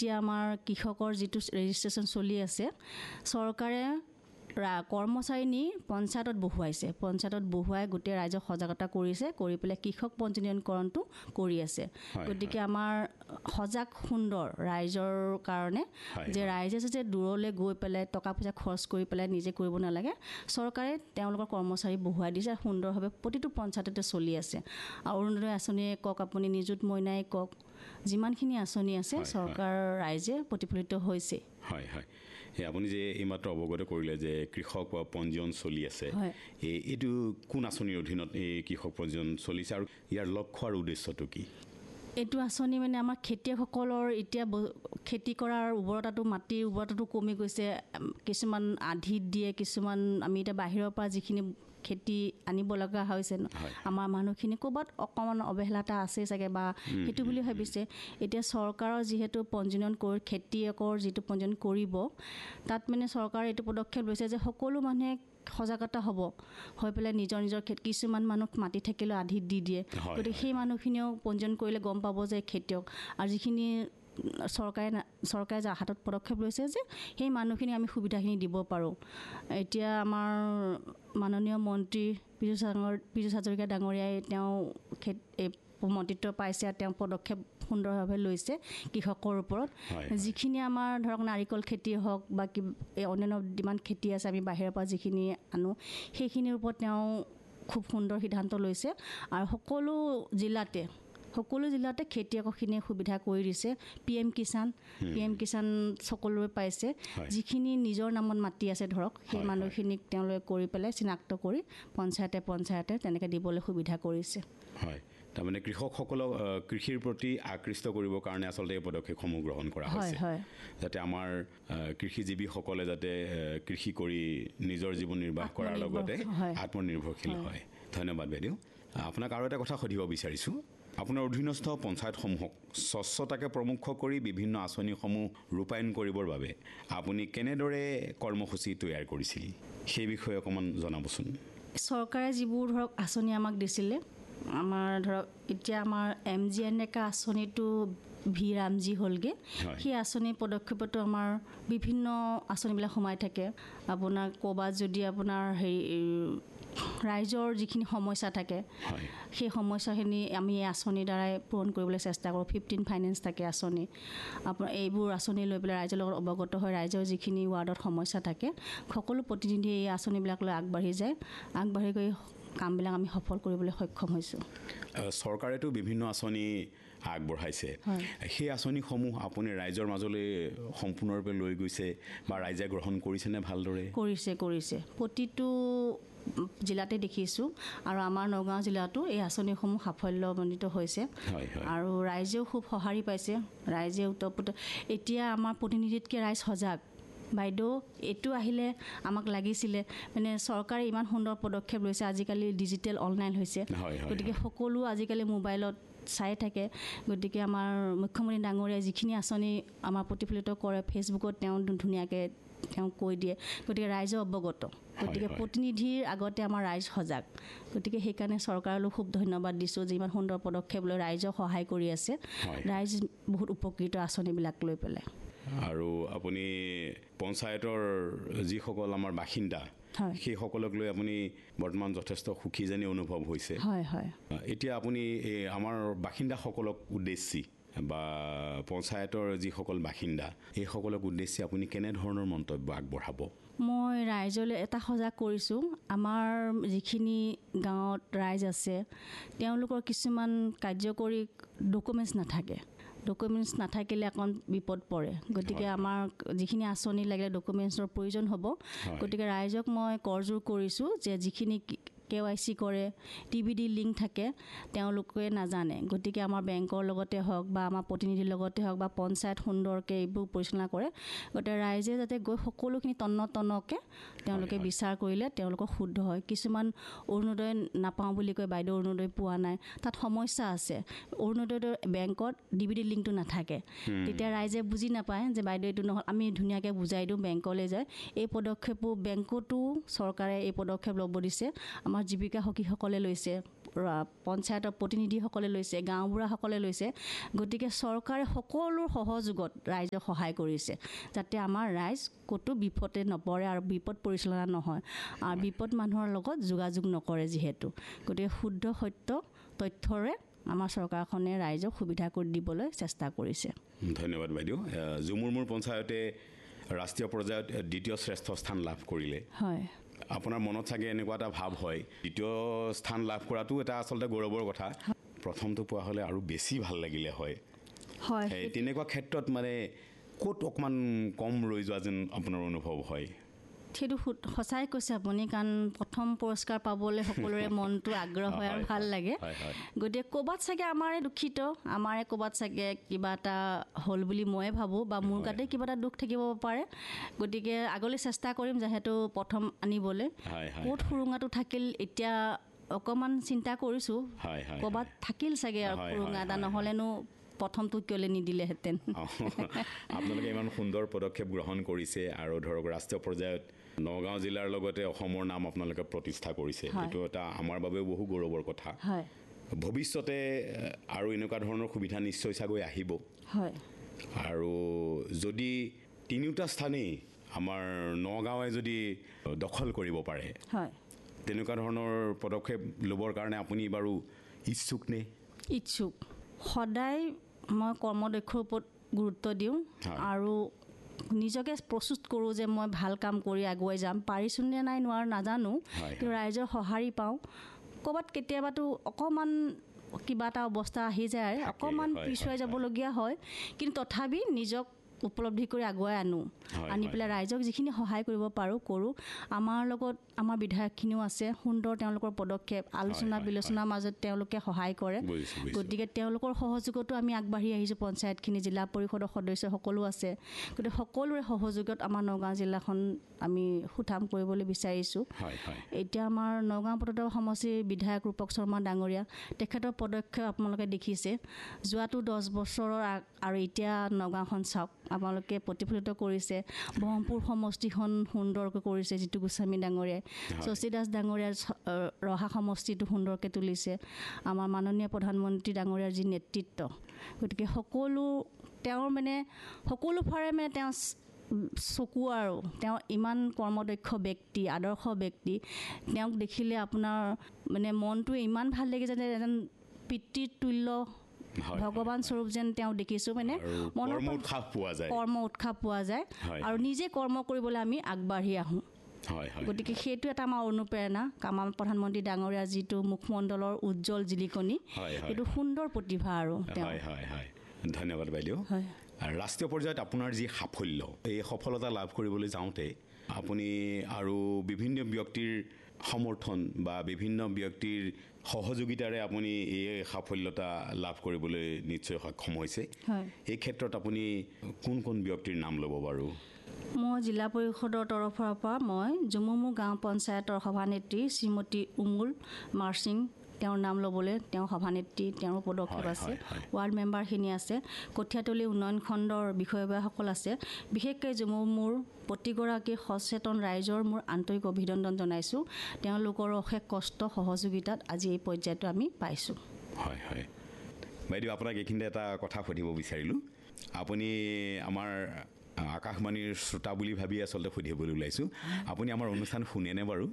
এতিয়া আমাৰ কৃষকৰ যিটো ৰেজিষ্ট্ৰেশ্যন চলি আছে চৰকাৰে কৰ্মচাৰী নি পঞ্চায়তত বহুৱাইছে পঞ্চায়তত বহুৱাই গোটেই ৰাইজক সজাগতা কৰিছে কৰি পেলাই কৃষক পঞ্জীয়নকৰণটো কৰি আছে গতিকে আমাৰ সজাগ সুন্দৰ ৰাইজৰ কাৰণে যে ৰাইজে যে দূৰলৈ গৈ পেলাই টকা পইচা খৰচ কৰি পেলাই নিজে কৰিব নালাগে চৰকাৰে তেওঁলোকৰ কৰ্মচাৰী বহুৱাই দিছে সুন্দৰভাৱে প্ৰতিটো পঞ্চায়ততে চলি আছে আৰু অৰুণোদয় আঁচনিয়ে কওক আপুনি নিযুত মইনাই কওক যিমানখিনি আঁচনি আছে চৰকাৰ ৰাইজে প্ৰতিফলিত হৈছে হয় হয় আপুনি যে এইমাত্ৰ অৱগত কৰিলে যে কৃষক পঞ্জীয়ন চলি আছে এইটো কোন আঁচনিৰ অধীনত এই কৃষক পঞ্জীয়ন চলিছে আৰু ইয়াৰ লক্ষ্য আৰু উদ্দেশ্যটো কি এইটো আঁচনি মানে আমাৰ খেতিয়কসকলৰ এতিয়া খেতি কৰাৰ উৰ্বৰতাটো মাটিৰ উৰ্বৰতাটো কমি গৈছে কিছুমান আধিত দিয়ে কিছুমান আমি এতিয়া বাহিৰৰ পৰা যিখিনি খেতি আনিব লগা হৈছে আমাৰ মানুহখিনি ক'ৰবাত অকণমান অৱহেলাটা আছে চাগে বা সেইটো বুলি ভাবিছে এতিয়া চৰকাৰৰ যিহেতু পঞ্জীয়ন কৰি খেতিয়কৰ যিটো পঞ্জীয়ন কৰিব তাত মানে চৰকাৰে এইটো পদক্ষেপ লৈছে যে সকলো মানুহে সজাগতা হ'ব হৈ পেলাই নিজৰ কিছুমান মানুহ মাটি থাকিলেও আধিত দি দিয়ে গতিকে সেই মানুহখিনিও পঞ্জীয়ন কৰিলে গম পাব যে খেতিয়ক আৰু যিখিনি চৰকাৰে হাতত পদক্ষেপ লৈছে যে সেই মানুহখিনি আমি সুবিধাখিনি দিব পাৰোঁ এতিয়া আমাৰ মাননীয় মন্ত্ৰী পীযুষ হাজৰিকা ডাঙৰীয়াই তেওঁ মন্ত্ৰিত্ব পাইছে তেওঁ পদক্ষেপ সুন্দৰভাৱে লৈছে কৃষকৰ ওপৰত যিখিনি আমাৰ ধৰক নাৰিকল খেতি হওক বা অন্যান্য যিমান খেতি আছে আমি বাহিৰৰ পৰা যিখিনি আনো সেইখিনিৰ ওপৰত তেওঁ খুব সুন্দৰ সিদ্ধান্ত লৈছে আৰু সকলো জিলাতে খেতিয়কখিনিয়ে সুবিধা কৰি দিছে PM কিষাণ সকলোৱে পাইছে যিখিনি নিজৰ নামত মাটি আছে ধৰক সেই মানুহখিনিক তেওঁলোকে কৰি পেলাই চিনাক্ত কৰি পঞ্চায়তে তেনেকৈ দিবলৈ সুবিধা কৰিছে হয় তাৰমানে কৃষকসকলক কৃষিৰ প্ৰতি আকৃষ্ট কৰিবৰ কাৰণে আচলতে এই পদক্ষেপসমূহ গ্ৰহণ কৰা হৈছে যাতে আমাৰ কৃষিজীৱীসকলে যাতে কৃষি কৰি নিজৰ জীৱন নিৰ্বাহ কৰাৰ লগতে আত্মনিৰ্ভৰশীল হয় ধন্যবাদ বাইদেউ আপোনাক আৰু এটা কথা সুধিব বিচাৰিছোঁ আপোনাৰ অধীনস্থ পঞ্চায়তসমূহক স্বচ্ছতাকে প্ৰমুখ কৰি বিভিন্ন আঁচনিসমূহ ৰূপায়ণ কৰিবৰ বাবে আপুনি কেনেদৰে কৰ্মসূচী তৈয়াৰ কৰিছিল সেই বিষয়ে অকণমান জনাবচোন চৰকাৰে যিবোৰ ধৰক আঁচনি আমাক দিছিলে আমাৰ ধৰক এতিয়া আমাৰ MGNK আঁচনিটো ৰামজী হ'লগৈ সেই আঁচনিৰ পদক্ষেপতো আমাৰ বিভিন্ন আঁচনিবিলাক সোমাই থাকে আপোনাৰ ক'ৰবাত যদি আপোনাৰ ৰাইজৰ যিখিনি সমস্যা থাকে সেই সমস্যাখিনি আমি এই আঁচনিৰ দ্বাৰাই পূৰণ কৰিবলৈ চেষ্টা কৰোঁ 15 ফাইনেন্স থাকে আঁচনি আপোনাৰ এইবোৰ আঁচনি লৈ পেলাই ৰাইজৰ লগত অৱগত হয় ৰাইজৰ যিখিনি ৱাৰ্ডত সমস্যা থাকে সকলো প্ৰতিনিধিয়ে এই আঁচনিবিলাক লৈ আগবাঢ়ি গৈ কামবিলাক আমি সফল কৰিবলৈ সক্ষম হৈছোঁ চৰকাৰেতো বিভিন্ন আঁচনি আগবঢ়াইছে সেই আঁচনিসমূহ আপুনি ৰাইজৰ মাজলৈ সম্পূৰ্ণৰূপে লৈ গৈছে বা ৰাইজে গ্ৰহণ কৰিছেনে ভালদৰে কৰিছে প্ৰতিটো জিলাতে দেখিছোঁ আৰু আমাৰ নগাঁও জিলাতো এই আঁচনিসমূহ সাফল্যমণ্ডিত হৈছে আৰু ৰাইজেও খুব সঁহাৰি পাইছে ৰাইজে এতিয়া আমাৰ প্ৰতিনিধিতকৈ ৰাইজ সজাগ বাইদেউ এইটো আহিলে আমাক লাগিছিলে মানে চৰকাৰে ইমান সুন্দৰ পদক্ষেপ লৈছে আজিকালি ডিজিটেল অনলাইন হৈছে গতিকে সকলো আজিকালি মোবাইলত চাই থাকে গতিকে আমাৰ মুখ্যমন্ত্ৰী ডাঙৰীয়াই যিখিনি আঁচনি আমাৰ প্ৰতিফলিত কৰে ফেচবুকত তেওঁ ধুনীয়াকৈ তেওঁ কৈ দিয়ে গতিকে ৰাইজে অৱগত গতিকে প্ৰতিনিধিৰ আগতে আমাৰ ৰাইজ সজাগ গতিকে সেইকাৰণে চৰকাৰলৈ খুব ধন্যবাদ দিছোঁ যে ইমান সুন্দৰ পদক্ষেপ লৈ ৰাইজক সহায় কৰি আছে ৰাইজ বহুত উপকৃত আঁচনিবিলাক লৈ পেলাই আৰু আপুনি পঞ্চায়তৰ যিসকল আমাৰ বাসিন্দা সেইসকলক লৈ আপুনি বৰ্তমান যথেষ্ট সুখী যেনে অনুভৱ হৈছে এতিয়া আপুনি আমাৰ বাসিন্দাসকলক উদ্দেশ্যি বা পঞ্চায়তৰ যিসকল বাসিন্দা এইসকলক উদ্দেশ্যি আপুনি কেনেধৰণৰ মন্তব্য আগবঢ়াব মই ৰাইজলৈ এটা সজাগ কৰিছোঁ আমাৰ যিখিনি গাঁৱত ৰাইজ আছে তেওঁলোকৰ কিছুমান কাৰ্যকৰী ডকুমেণ্টছ নাথাকিলে অকণ বিপদ পৰে গতিকে আমাৰ যিখিনি আঁচনি লাগিলে ডকুমেণ্টছৰ প্ৰয়োজন হ'ব গতিকে ৰাইজক মই কৰজোৰ কৰিছোঁ যে যিখিনি KYC কৰে TBD লিংক থাকে তেওঁলোকে নাজানে গতিকে আমাৰ বেংকৰ লগতে হওক বা আমাৰ প্ৰতিনিধিৰ লগতে হওক বা পঞ্চায়ত সুন্দৰকৈ এইবোৰ পৰিচালনা কৰে গতিকে ৰাইজে যাতে গৈ সকলোখিনি তন্নতন্নকৈ তেওঁলোকে বিচাৰ কৰিলে তেওঁলোকৰ শুদ্ধ হয় কিছুমান অৰুণোদয় নাপাওঁ বুলি কয় বাইদেউ অৰুণোদয় পোৱা নাই তাত সমস্যা আছে অৰুণোদয়ৰ বেংকত DBD লিংকটো নাথাকে তেতিয়া ৰাইজে বুজি নাপায় যে বাইদেউ এইটো নহয় আমি ধুনীয়াকৈ বুজাই দিওঁ বেংকলৈ যায় এই পদক্ষেপো বেংকতো চৰকাৰে এই পদক্ষেপ ল'ব দিছে আমাৰ জীৱিকা সখীসকলে লৈছে পঞ্চায়তৰ প্ৰতিনিধিসকলে লৈছে, গাঁওবুঢ়াসকলে লৈছে। গতিকে চৰকাৰে সকলো সহযোগত ৰাইজক সহায় কৰিছে যাতে আমাৰ ৰাইজ ক'তো বিপদে নপৰে আৰু বিপদ পৰিচালনা নহয় আৰু বিপদ মানুহৰ লগত যোগাযোগ নকৰে যিহেতু। গতিকে শুদ্ধ সত্য তথ্যৰে আমাৰ চৰকাৰখনে ৰাইজক সুবিধা কৰি দিবলৈ চেষ্টা কৰিছে। ধন্যবাদ বাইদেউ। ঝুমুৰমুৰ পঞ্চায়তে ৰাষ্ট্ৰীয় পৰ্যায়ত দ্বিতীয় শ্ৰেষ্ঠ স্থান লাভ কৰিলে। হয়, আপোনাৰ মনত চাগে এনেকুৱা এটা ভাৱ হয় দ্বিতীয় স্থান লাভ কৰাটো এটা আচলতে গৌৰৱৰ কথা, প্ৰথমটো পোৱা হ'লে আৰু বেছি ভাল লাগিলে হয়। হয়, তেনেকুৱা ক্ষেত্ৰত মানে ক'ত অকণমান কম ৰৈ যোৱা যেন আপোনাৰ অনুভৱ হয়? সেইটো সঁচাই কৈছে আপুনি, কাৰণ প্ৰথম পুৰস্কাৰ পাবলৈ সকলোৰে মনটো আগ্ৰহ হয় আৰু ভাল লাগে। গতিকে ক'ৰবাত চাগে আমাৰে দুখিত, আমাৰে ক'ৰবাত চাগে কিবা এটা হ'ল বুলি ময়ে ভাবোঁ, বা মোৰ গাতে কিবা এটা দুখ থাকিব পাৰে। গতিকে আগলৈ চেষ্টা কৰিম যিহেতু প্ৰথম আনিবলৈ। ক'ত সুৰুঙাটো থাকিল এতিয়া অকণমান চিন্তা কৰিছোঁ, ক'ৰবাত থাকিল চাগে আৰু সুৰুঙা এটা, নহ'লেনো প্ৰথমটো কিয়লৈ নিদিলেহেঁতেন। আপোনালোকে ইমান সুন্দৰ পদক্ষেপ গ্ৰহণ কৰিছে আৰু ধৰক ৰাষ্ট্ৰীয় পৰ্যায়ত নগাঁও জিলাৰ লগতে অসমৰ নাম আপোনালোকে প্ৰতিষ্ঠা কৰিছে, সেইটো এটা আমাৰ বাবেও বহু গৌৰৱৰ কথা। ভৱিষ্যতে আৰু এনেকুৱা ধৰণৰ সুবিধা নিশ্চয় চাগৈ আহিব। আৰু যদি তিনিওটা স্থানেই আমাৰ নগাঁৱে যদি দখল কৰিব পাৰে, তেনেকুৱা ধৰণৰ পদক্ষেপ ল'বৰ কাৰণে আপুনি বাৰু ইচ্ছুক নে? ইচ্ছুক। সদায় মই কৰ্মদক্ষৰ ওপৰত গুৰুত্ব দিওঁ আৰু নিজকে প্ৰস্তুত কৰোঁ যে মই ভাল কাম কৰি আগুৱাই যাম। পাৰিছোঁ নে নাই নোৱাৰো নাজানো, কিন্তু ৰাইজৰ সঁহাৰি পাওঁ। ক'ৰবাত কেতিয়াবাতো অকণমান কিবা এটা অৱস্থা আহি যায়, অকণমান পিছুৱাই যাবলগীয়া হয়, কিন্তু তথাপি নিজক উপলব্ধি কৰি আগুৱাই আনি পেলাই ৰাইজক যিখিনি সহায় কৰিব পাৰোঁ কৰোঁ। আমাৰ লগত আমাৰ বিধায়কখিনিও আছে, সুন্দৰ তেওঁলোকৰ পদক্ষেপ, আলোচনা বিলোচনাৰ মাজত তেওঁলোকে সহায় কৰে। গতিকে তেওঁলোকৰ সহযোগতো আমি আগবাঢ়ি আহিছোঁ। পঞ্চায়তখিনি, জিলা পৰিষদৰ সদস্য সকলো আছে। গতিকে সকলোৰে সহযোগত আমাৰ নগাঁও জিলাখন আমি সুঠাম কৰিবলৈ বিচাৰিছোঁ। এতিয়া আমাৰ নগাঁও পটদৰ সমষ্টিৰ বিধায়ক ৰূপক শৰ্মা ডাঙৰীয়া, তেখেতৰ পদক্ষেপ আপোনালোকে দেখিছে। যোৱাটো 10 বছৰৰ আৰু এতিয়া নগাঁওখন চাওক আপোনালোকে প্ৰতিফলিত কৰিছে। ব্ৰহ্মপুৰ সমষ্টিখন সুন্দৰকৈ কৰিছে জিতু গোস্বামী ডাঙৰীয়াই, শশী দাস ডাঙৰীয়াৰ ৰহা সমষ্টিটো সুন্দৰকৈ তুলিছে, আমাৰ মাননীয় প্ৰধানমন্ত্ৰী ডাঙৰীয়াৰ যি নেতৃত্ব। গতিকে সকলো তেওঁৰ মানে সকলো ফালে মানে তেওঁ চকু, আৰু তেওঁ ইমান কৰ্মদক্ষ ব্যক্তি, আদৰ্শ ব্যক্তি। তেওঁক দেখিলে আপোনাৰ মানে মনটো ইমান ভাল লাগি যায়, এজন পিতৃ তুল্য ভগৱান স্বৰূপ যেন তেওঁ দেখিছোঁ। মানে মনৰ কৰ্ম উৎসাহ পোৱা যায় আৰু নিজে কৰ্ম কৰিবলৈ আমি আগবাঢ়ি আহোঁ। গতিকে সেইটো এটা আমাৰ অনুপ্ৰেৰণা। আমাৰ প্ৰধানমন্ত্ৰী ডাঙৰীয়াৰ যিটো মুখমণ্ডলৰ উজ্জ্বল জিলিকনি, সেইটো সুন্দৰ প্ৰতিভা। আৰু ধন্যবাদ বাইদেউ। ৰাষ্ট্ৰীয় পৰ্যায়ত আপোনাৰ যি সাফল্য, এই সফলতা লাভ কৰিবলৈ যাওঁতে আপুনি আৰু বিভিন্ন ব্যক্তিৰ সমৰ্থন বা বিভিন্ন ব্যক্তিৰ সহযোগিতাৰে আপুনি এই সাফল্যতা লাভ কৰিবলৈ নিশ্চয় সক্ষম হৈছে। এই ক্ষেত্ৰত আপুনি কোন কোন ব্যক্তিৰ নাম ল'ব বাৰু? মই জিলা পৰিষদৰ তৰফৰ পৰা মই ঝুমুৰমুৰ গাঁও পঞ্চায়তৰ সভানেত্ৰী শ্ৰীমতী উমুল মাৰ্চিং, তেওঁৰ নাম ল'বলৈ, তেওঁ সভানেত্ৰী, তেওঁৰ পদক্ষেপ আছে। ৱাৰ্ড মেম্বাৰখিনি আছে, কঠীয়াতলী উন্নয়ন খণ্ডৰ বিষয়ববীয়াসকল আছে। বিশেষকৈ ঝুমুৰমুৰ প্ৰতিগৰাকী সচেতন ৰাইজৰ মোৰ আন্তৰিক অভিনন্দন জনাইছোঁ। তেওঁলোকৰ অশেষ কষ্ট সহযোগিতাত আজি এই পৰ্যায়টো আমি পাইছোঁ। বাইদেউ, আপোনাক এইখিনিতে এটা কথা সুধিব বিচাৰিলোঁ। আপুনি আমাৰ আকাশবাণীৰ শ্ৰোতা বুলি ভাবি আচলতে সুধিবলৈ ওলাইছোঁ, আপুনি আমাৰ অনুষ্ঠান শুনেনে বাৰু?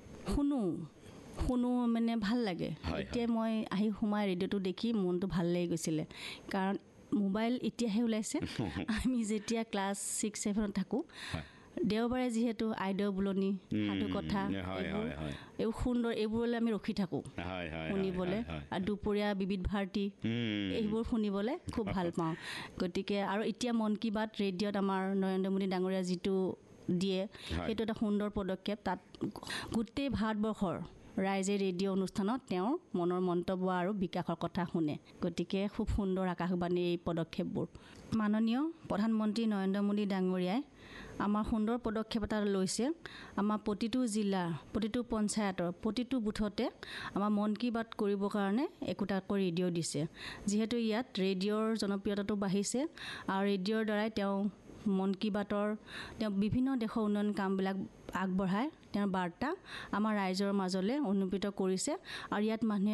শুনো, মানে ভাল লাগে। এতিয়া মই আহি সোমাই ৰেডিঅ'টো দেখি মনটো ভাল লাগি গৈছিলে, কাৰণ মোবাইল এতিয়াহে ওলাইছে। আমি যেতিয়া ক্লাছ 6-7 থাকোঁ, দেওবাৰে যিহেতু আইদেউ বুলনি, সাধু কথা, এইবোৰ সুন্দৰ, এইবোৰলৈ আমি ৰখি থাকোঁ শুনিবলৈ। আৰু দুপৰীয়া বিবিধ ভাৰতী, এইবোৰ শুনিবলৈ খুব ভাল পাওঁ। গতিকে আৰু এতিয়া মন কী বাত ৰেডিঅ'ত আমাৰ নৰেন্দ্ৰ মোদী ডাঙৰীয়া যিটো দিয়ে, সেইটো এটা সুন্দৰ পদক্ষেপ। তাত গোটেই ভাৰতবৰ্ষৰ ৰাইজে ৰেডিঅ' অনুষ্ঠানত তেওঁৰ মনৰ মন্তব্য আৰু বিকাশৰ কথা শুনে। গতিকে খুব সুন্দৰ আকাশবাণীৰ এই পদক্ষেপবোৰ। মাননীয় প্ৰধানমন্ত্ৰী নৰেন্দ্ৰ মোদী ডাঙৰীয়াই আমাৰ সুন্দৰ পদক্ষেপ এটা লৈছে। আমাৰ প্ৰতিটো জিলা, প্ৰতিটো পঞ্চায়তৰ, প্ৰতিটো বুথতে আমাৰ মন কী বাত কৰিবৰ কাৰণে একোটাকৈ ৰেডিঅ' দিছে। যিহেতু ইয়াত ৰেডিঅ'ৰ জনপ্ৰিয়তাটো বাঢ়িছে আৰু ৰেডিঅ'ৰ দ্বাৰাই তেওঁ মন কী বাতৰ তেওঁ বিভিন্ন দেশৰ উন্নয়ন কামবিলাক আগবঢ়াই তেওঁৰ বাৰ্তা আমাৰ ৰাইজৰ মাজলৈ অনুপ্ৰেৰিত কৰিছে। আৰু ইয়াত মানুহে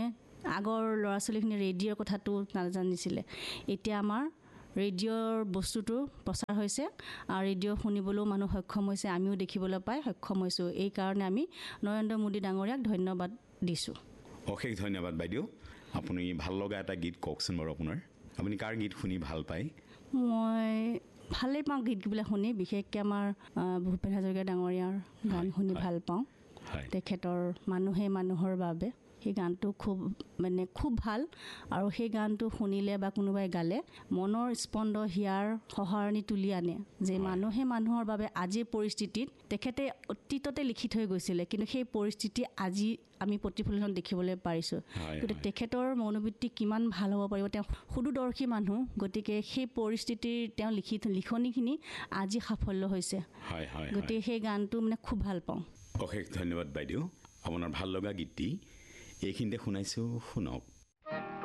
আগৰ ল'ৰা ছোৱালীখিনি ৰেডিঅ'ৰ কথাটো নাজানিছিলে এতিয়া আমাৰ ৰেডিঅ'ৰ বস্তুটো প্ৰচাৰ হৈছে আৰু ৰেডিঅ' শুনিবলৈও মানুহ সক্ষম হৈছে আমিও দেখিবলৈ পাই সক্ষম হৈছোঁ এই কাৰণে আমি নৰেন্দ্ৰ মোদী ডাঙৰীয়াক ধন্যবাদ দিছোঁ অশেষ ধন্যবাদ বাইদেউ আপুনি ভাল লগা এটা গীত কওকচোন বাৰু আপোনাৰ আপুনি কাৰ গীত শুনি ভাল পায় মই ভালেই পাওঁ গীতবিলাক শুনি বিশেষকৈ আমাৰ ভূপেন হাজৰিকা ডাঙৰীয়াৰ গান শুনি ভাল পাওঁ তেখেতৰ মানুহে মানুহৰ বাবে সেই গানটো খুব ভাল আৰু সেই গানটো শুনিলে বা কোনোবাই গালে মনৰ স্পন্দ হিয়াৰ সঁহাৰণি তুলি আনে যে মানুহে মানুহৰ বাবে আজিৰ পৰিস্থিতিত তেখেতে অতীততে লিখি থৈ গৈছিলে কিন্তু সেই পৰিস্থিতি আজি আমি প্ৰতিফলন দেখিবলৈ পাৰিছোঁ গতিকে তেখেতৰ মনোবৃত্তি কিমান ভাল হ'ব পাৰিব তেওঁ সুদূৰদৰ্শী মানুহ গতিকে সেই পৰিস্থিতিৰ তেওঁ লিখনিখিনি আজি সাফল্য হৈছে গতিকে সেই গানটো খুব ভাল পাওঁ অশেষ ধন্যবাদ বাইদেউ আপোনাৰ ভাল লগা গীতটি এইখিনিতে শুনাইছোঁ শুনক